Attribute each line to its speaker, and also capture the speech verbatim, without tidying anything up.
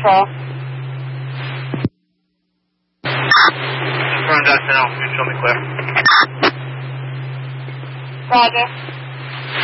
Speaker 1: control.
Speaker 2: Confirmed, Doctor No. You show me clear.
Speaker 1: Roger.